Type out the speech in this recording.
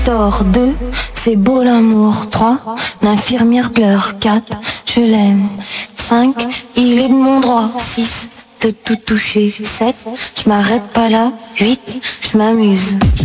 Tort 2, c'est beau l'amour 3, l'infirmière pleure 4, je l'aime 5, il est de mon droit 6, de tout toucher 7, je m'arrête pas là 8, je m'amuse.